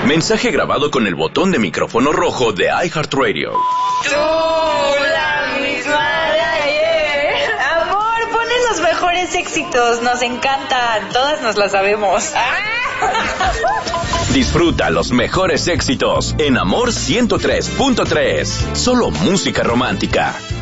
Mensaje grabado con el botón de micrófono rojo de iHeartRadio. Tú, la misma de ayer. Amor, ponen los mejores éxitos. Nos encantan. Todas nos las sabemos. Disfruta los mejores éxitos en Amor 103.3. Solo música romántica.